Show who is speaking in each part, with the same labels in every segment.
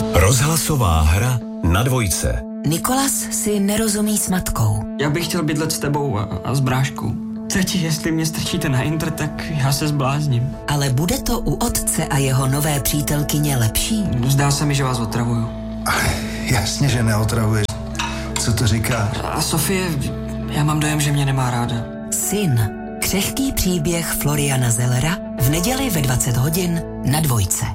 Speaker 1: Rozhlasová hra na dvojce.
Speaker 2: Nikolas si nerozumí s matkou.
Speaker 3: Já bych chtěl bydlet s tebou a s bráškou. Teď, jestli mě strčíte na Intr, tak já se zblázním.
Speaker 2: Ale bude to u otce a jeho nové přítelkyně lepší?
Speaker 3: Zdá se mi, že vás otravuju.
Speaker 4: Jasně, že neotravuješ. Co to říkáš?
Speaker 3: A Sofie, já mám dojem, že mě nemá ráda.
Speaker 2: Syn. Křehký příběh Floriana Zellera v neděli ve 20 hodin na dvojce.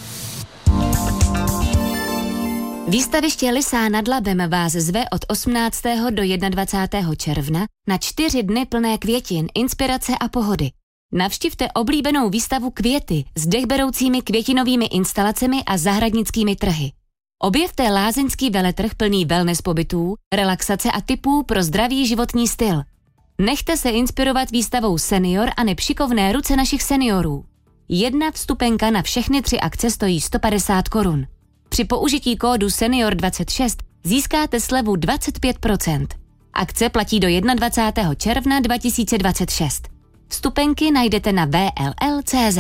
Speaker 5: Výstaviště Lysá nad Labem vás zve od 18. do 21. června na 4 dny plné květin, inspirace a pohody. Navštivte oblíbenou výstavu Květy s dechberoucími květinovými instalacemi a zahradnickými trhy. Objevte lázeňský veletrh plný wellness pobytů, relaxace a tipů pro zdravý životní styl. Nechte se inspirovat výstavou Senior a nepšikovné ruce našich seniorů. 1 vstupenka na všechny 3 akce stojí 150 korun. Při použití kódu SENIOR26 získáte slevu 25%. Akce platí do 21. června 2026. Vstupenky najdete na vll.cz.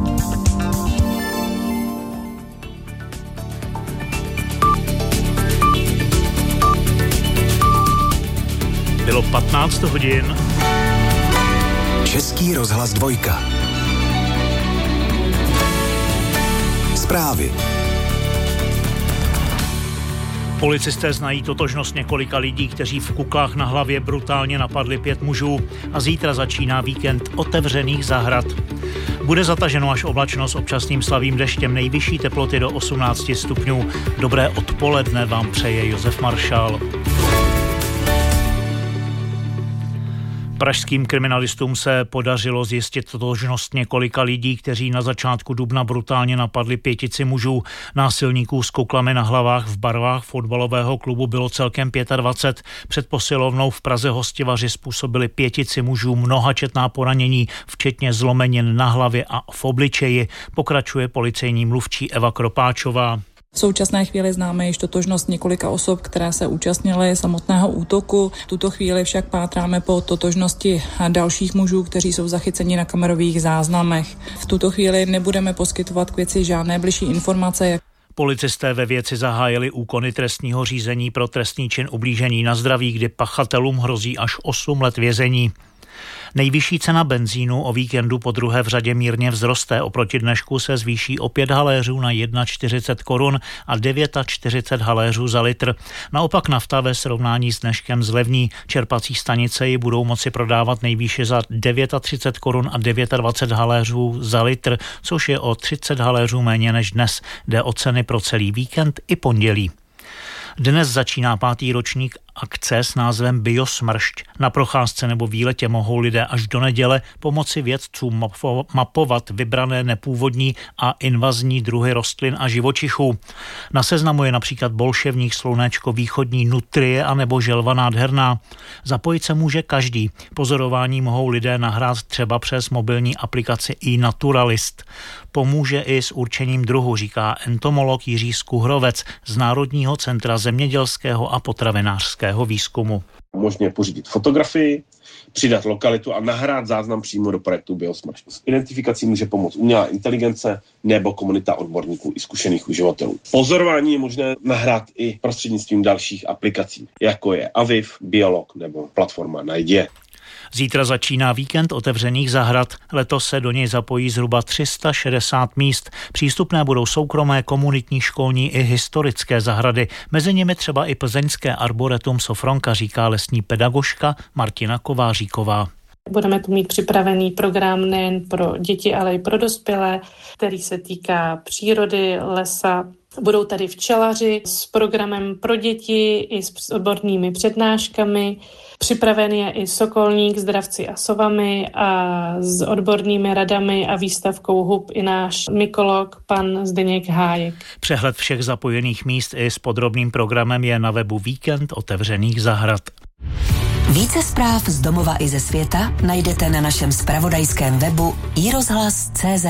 Speaker 6: Bylo 15 hodin.
Speaker 1: Český rozhlas 2. Zprávy.
Speaker 6: Policisté znají totožnost několika lidí, kteří v Kuklách na hlavě brutálně napadli 5 mužů a zítra začíná víkend otevřených zahrad. Bude zataženo až oblačno s občasným slabým deštěm, nejvyšší teploty do 18 stupňů. Dobré odpoledne vám přeje Josef Maršál. Pražským kriminalistům se podařilo zjistit totožnost několika lidí, kteří na začátku dubna brutálně napadli 5 mužů. Násilníků s kuklami na hlavách v barvách fotbalového klubu bylo celkem 25. Před posilovnou v Praze Hostivaři způsobili 5 mužů mnohačetná poranění, včetně zlomenin na hlavě a v obličeji, pokračuje policejní mluvčí Eva Kropáčová.
Speaker 7: V současné chvíli známe již totožnost několika osob, které se účastnily samotného útoku. V tuto chvíli však pátráme po totožnosti dalších mužů, kteří jsou zachyceni na kamerových záznamech. V tuto chvíli nebudeme poskytovat k věci žádné bližší informace.
Speaker 6: Policisté ve věci zahájili úkony trestního řízení pro trestný čin ublížení na zdraví, kdy pachatelům hrozí až 8 let vězení. Nejvyšší cena benzínu o víkendu po druhé v řadě mírně vzroste. Oproti dnešku se zvýší o 5 haléřů na 41 korun a 49 haléřů za litr. Naopak nafta ve srovnání s dneškem zlevní. Čerpací stanice ji budou moci prodávat nejvýše za 39 korun a 29 haléřů za litr, což je o 30 haléřů méně než dnes. Jde o ceny pro celý víkend i pondělí. Dnes začíná 5. ročník akce s názvem Biosmršť. Na procházce nebo výletě mohou lidé až do neděle pomoci vědcům mapovat vybrané nepůvodní a invazní druhy rostlin a živočichů. Na seznamu je například bolševník, slunečko, východní nutrie a nebo želva nádherná. Zapojit se může každý. Pozorování mohou lidé nahrát třeba přes mobilní aplikaci iNaturalist. Pomůže i s určením druhu, říká entomolog Jiří Skuhrovec z Národního centra zemědělského a potravinářského výzkumu.
Speaker 8: Možně pořídit fotografii, přidat lokalitu a nahrát záznam přímo do projektu Biosmršť. S identifikací může pomoct umělá inteligence nebo komunita odborníků i zkušených uživatelů. Pozorování je možné nahrát i prostřednictvím dalších aplikací, jako je Aviv, Biolog nebo platforma Najdi.
Speaker 6: Zítra začíná víkend otevřených zahrad. Letos se do něj zapojí zhruba 360 míst. Přístupné budou soukromé, komunitní, školní i historické zahrady. Mezi nimi třeba i plzeňské arboretum Sofronka, říká lesní pedagožka Martina Kováříková.
Speaker 9: Budeme tu mít připravený program nejen pro děti, ale i pro dospělé, který se týká přírody, lesa. Budou tady včelaři s programem pro děti i s odbornými přednáškami. Připraven je i Sokolník s dravci a sovami a s odbornými radami a výstavkou hub i náš mykolog pan Zdeněk Hájek.
Speaker 6: Přehled všech zapojených míst i s podrobným programem je na webu Víkend otevřených zahrad.
Speaker 2: Více zpráv z domova i ze světa najdete na našem zpravodajském webu iRozhlas.cz.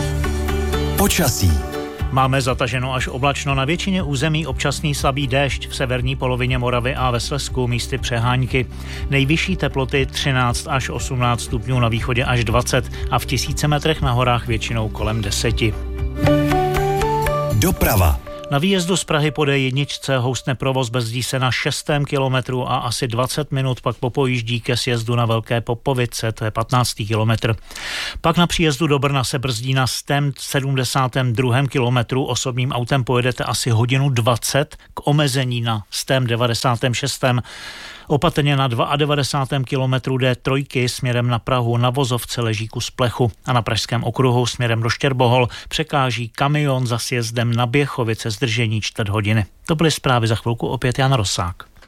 Speaker 1: Počasí.
Speaker 6: Máme zataženo až oblačno, na většině území občasný slabý déšť, v severní polovině Moravy a ve Slezsku místy přehánky. Nejvyšší teploty 13 až 18 stupňů, na východě až 20 a v 1000 metrech na horách většinou kolem 10.
Speaker 1: Doprava.
Speaker 6: Na výjezdu z Prahy po D1 houstne provoz, bezdí se na 6. kilometru a asi 20 minut pak popojíždí ke sjezdu na Velké Popovice, to je 15. kilometr. Pak na příjezdu do Brna se brzdí na 172. kilometru, osobním autem pojedete asi hodinu 20 k omezení na 196. Opatrně na 92. kilometru D3 směrem na Prahu na vozovce leží kus plechu a na Pražském okruhu směrem do Štěrbohol překáží kamion za sjezdem na Běchovice zdržení 4 hodiny. To byly zprávy, za chvilku opět Jan Rosák.